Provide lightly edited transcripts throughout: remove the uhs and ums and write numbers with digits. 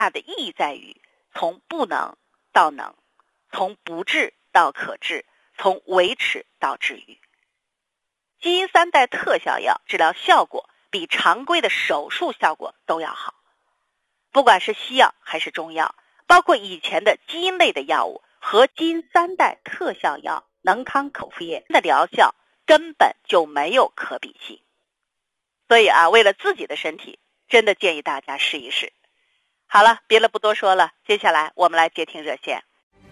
大的意义在于从不能到能，从不治到可治，从维持到治愈。基因3代特效药治疗效果比常规的手术效果都要好。不管是西药还是中药，包括以前的基因类的药物和基因3代特效药能康口服液的疗效根本就没有可比性。所以为了自己的身体，真的建议大家试一试。好了，别的不多说了，接下来我们来接听热线。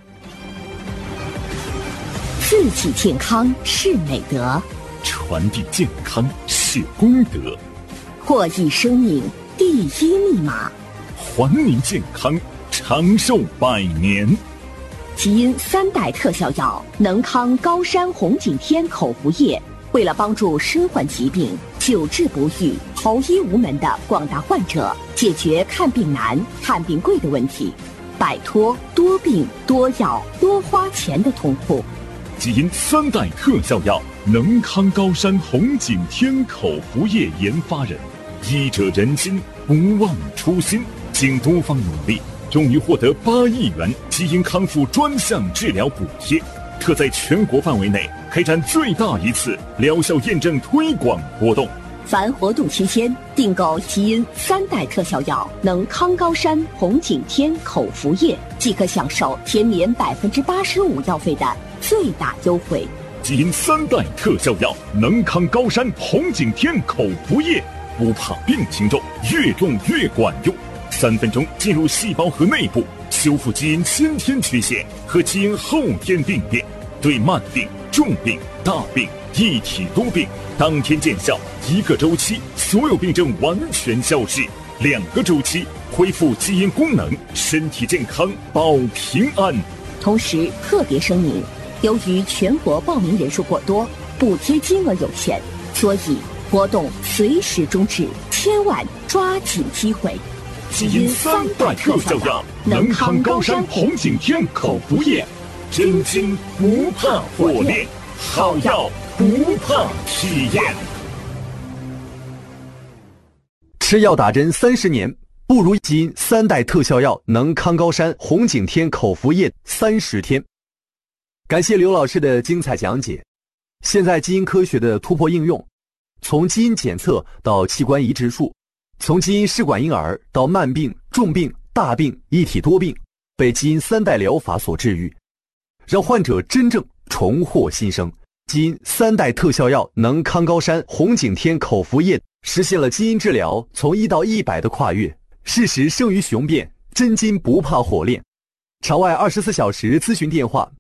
自己健康是美德， 传递健康是功德， 获益生命第一密码， 还您健康长寿100年。 基因3代特效药能康高山红景天口服液，为了帮助身患疾病、久治不愈、求医无门的广大患者解决看病难、看病贵的问题，摆脱多病多药多花钱的痛苦。 基因3代特效药能康高山红景天口服液研发人，医者仁心，不忘初心，经多方努力，终于获得8亿元基因康复专项治疗补贴，特在全国范围内开展最大一次疗效验证推广活动。 凡活动期间订购基因3代特效药能康高山红景天口服液，即可享受全年85%药费的最大优惠。 基因3代特效药能康高山红景天口服液，不怕病情重，越重越管用。3分钟进入细胞核内部，修复基因先天缺陷和基因后天病变，对慢病、重病、大病、一体多病当天见效，1个周期所有病症完全消失，2个周期恢复基因功能，身体健康保平安。 同时特别声明，由于全国报名人数过多，补贴金额有限，所以活动随时终止，千万抓紧机会。 基因3代特效药能康高山红景天口服液，真金不怕火炼，好药不怕体验。 吃药打针30年，不如基因3代特效药能康高山红景天口服液30天。感谢刘老师的精彩讲解。现在基因科学的突破应用，从基因检测到器官移植术，从基因试管婴儿到慢病、重病、大病、一体多病，被基因3代疗法所治愈，让患者真正重获新生。基因3代特效药能康高山红景天口服液实现了基因治疗从1到100的跨越，事实胜于雄辩，真金不怕火炼。场外24小时咨询电话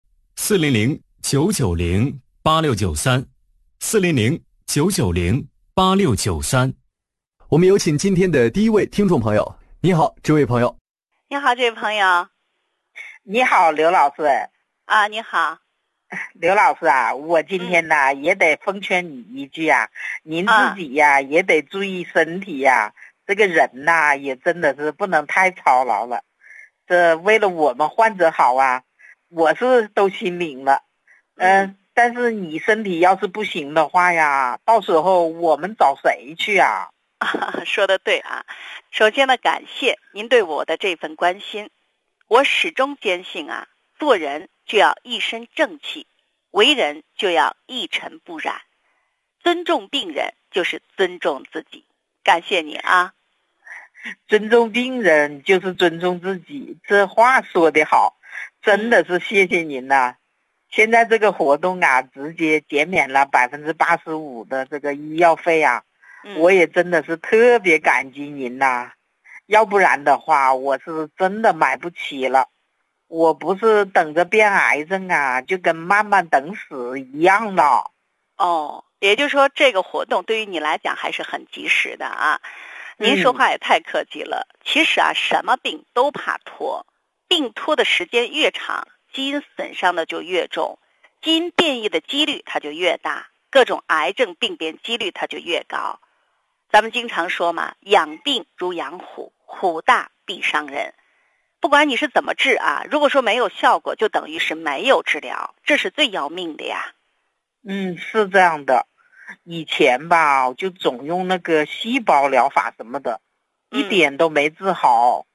400-990-8693，400-990-8693。 我们有请今天的第一位听众朋友。你好，这位朋友。 你好，这位朋友。 你好，刘老师。 你好。 刘老师啊，我今天呢也得奉劝你一句啊，您自己也得注意身体呀。这个人呐也真的是不能太操劳了。这为了我们患者好啊，我是都心领了。但是你身体要是不行的话呀，到时候我们找谁去啊？ 说得对啊。首先呢，感谢您对我的这份关心。我始终坚信做人就要一身正气，为人就要一尘不染。尊重病人就是尊重自己。感谢你啊。 尊重病人就是尊重自己，这话说得好，真的是谢谢您呐。现在这个活动直接减免了85%的这个医药费我也真的是特别感激您呐。要不然的话，我是真的买不起了。我不是等着变癌症就跟慢慢等死一样了。 也就是说这个活动对于你来讲还是很及时的您说话也太客气了。其实什么病都怕拖，病拖的时间越长，基因损伤的就越重，基因变异的几率它就越大，各种癌症病变几率它就越高。咱们经常说嘛，养病如养虎，虎大必伤人。不管你是怎么治如果说没有效果，就等于是没有治疗，这是最要命的呀。 是这样的。以前吧，就总用那个细胞疗法什么的，一点都没治好。